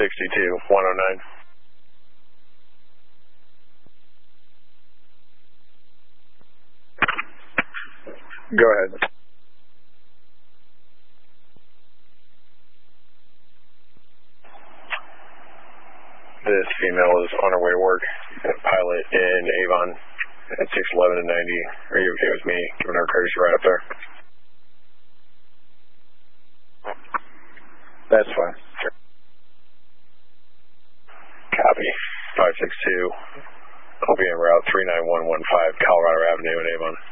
562-109. Go ahead. This female is on her way to work. Pilot in Avon at 611 and 90. Are you okay with me giving her courtesy right up there? That's fine. Sure. Copy. 562. I'll be en route 39115 Colorado Avenue in Avon.